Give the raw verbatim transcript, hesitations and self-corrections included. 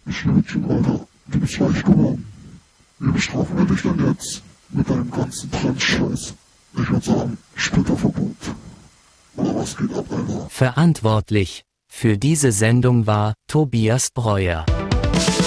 Mädchen, Alter, du bist leicht geworden. Wie bestrafen wir dich denn jetzt? Mit deinem ganzen Trans-Scheiß. Ich würde sagen, Splitterverbot. Oder was geht ab, Alter? Verantwortlich für diese Sendung war Tobias Breuer.